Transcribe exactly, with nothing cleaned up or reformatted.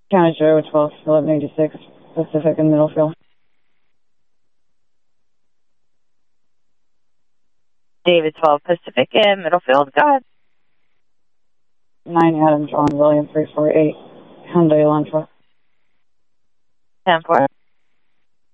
County Joe, twelve, eleven eighty-six, Pacific in Middlefield. David twelve, Pacific in Middlefield, go ahead. nine Adam John William three four eight, Hyundai Elantra. ten four.